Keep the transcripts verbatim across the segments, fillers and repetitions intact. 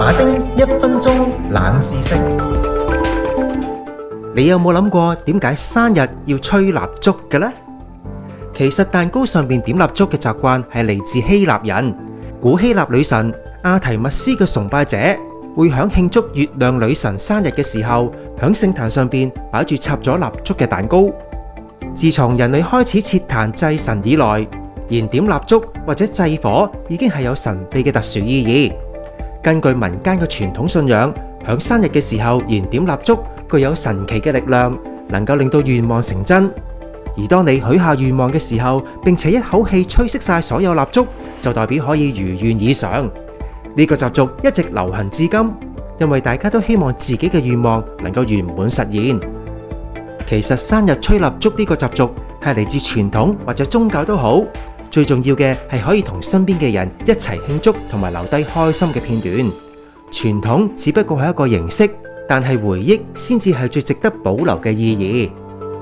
馬丁一分鐘冷知識。你有冇諗過點解生日要吹蠟燭嘅呢？其實蛋糕上邊點蠟燭嘅習慣係嚟自希臘人。古希臘女神阿提密斯嘅崇拜者會響慶祝月亮女神生日嘅時候，響聖壇上邊擺住插咗蠟燭嘅蛋糕。自從人類開始設壇祭神以來，燃點蠟燭或者祭火已經係有神秘嘅特殊意義。根據民間嘅傳統信仰，響生日嘅時候燃點蠟燭具有神奇嘅力量，能夠令到願望成真。而當你許下願望嘅時候，並且一口氣吹熄晒所有蠟燭，就代表可以如願以償。呢個習俗一直流行至今，因為大家都希望自己嘅願望能夠圓滿實現。其實生日吹蠟燭呢個習俗係嚟自傳統或者宗教都好，最重要嘅係可以同身邊嘅人一齊慶祝同埋留低開心嘅片段。傳統只不過係一個形式，但係回憶先至係最值得保留嘅意義。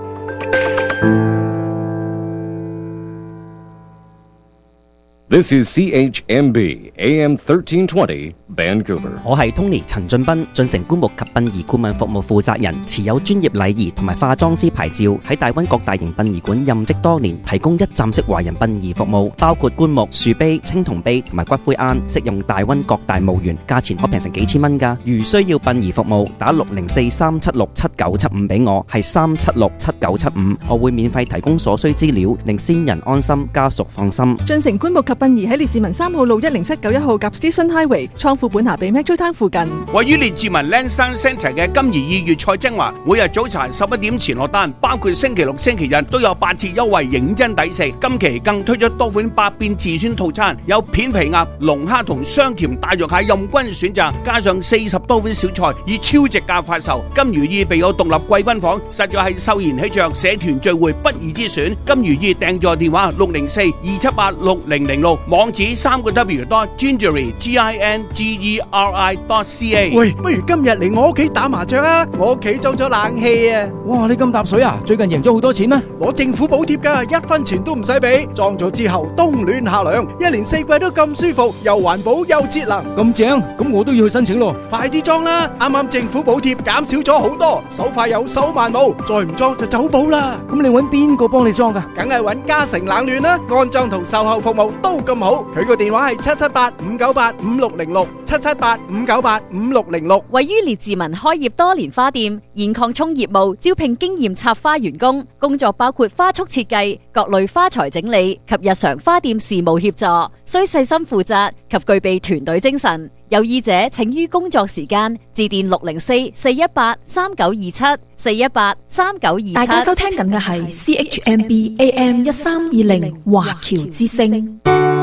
This is C H M B A M thirteen twenty Vancouver。 我係 Tony 陳俊斌，進城棺木及殯儀顧問服務負責人，持有專業禮儀同埋化妝師牌照，喺大溫各大型殯儀館任職多年，提供一站式華人殯儀服務，包括棺木、樹碑、青銅碑同埋骨灰龕，適用大溫各大墓園，價錢可平成幾千蚊㗎。如需要殯儀服務，打六零四三七六七九七五俾我，係三七六七九七五，我會免費提供所需資料，令先人安心，家屬放心。 進城棺木及殯儀喺列治文三號路一零七九一號及 Station Highway 倉庫本下比 Metro Town 附近。 位於列治文 Lansdowne Centre 嘅金怡意粵菜精華，每日早晨十一點前落單，包括星期六、星期日都有八折優惠，認真抵食。今期更推出多款百變自選套餐，有片皮鴨、龍蝦同雙甜大肉蟹任君選擇，加上四十多款小菜，以超值價發售。金如意備有獨立貴賓房，實在係秀賢喜鵲社團聚會不二之選。金如意訂座電話六零四二七八六零零六，網址三個 W dot gingery G I N G E R I dot C A。 喂，不如今日嚟我屋企打麻雀啊！我屋企裝咗冷氣啊！ 哇，你咁搭水啊？最近贏咗好多錢咩？ 攞政府補貼㗎，一分錢都唔使俾。裝咗之後冬暖夏涼，一年四季都咁舒服，又環保又節能。 咁正，咁我都要去申請咯。 快啲裝啦！啱啱政府補貼減少咗好多，手快有手慢冇，再唔裝就走寶啦。 咁你揾邊個幫你裝㗎？ 梗係揾嘉誠冷暖啦，安裝同售後服務都咁好。佢個電話係七七八五九八五六零六，七七八五九八五六零六。 位於列治文開業多年花店，現擴充業務，招聘經驗插花員工，工作包括花束設計、各類花材整理及日常花店事務協助，需細心負責及具備團隊精神。有意者請於工作時間致電六零四四一八三九二七四一八三九二七。 大家收聽緊嘅係 C H M B A M 一三二零華僑之聲。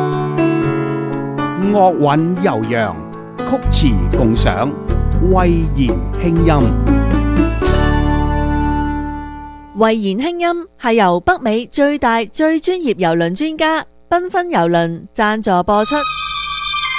樂韻悠揚，曲詞共賞，慧言輕音。 慧言輕音係由北美最大最專業郵輪專家繽紛郵輪贊助播出。